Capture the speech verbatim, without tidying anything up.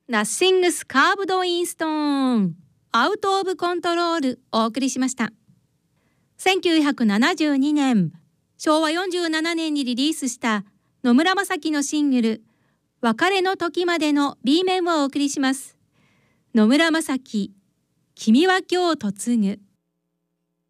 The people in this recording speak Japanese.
ナッシングスカーブドインストーンアウトオブコントロールお送りしました。せんきゅうひゃくななじゅうにねん、しょうわよんじゅうななねんにリリースした野村正樹のシングル別れの時までの B 面をお送りします。野村正樹、君は今日嫁ぐ。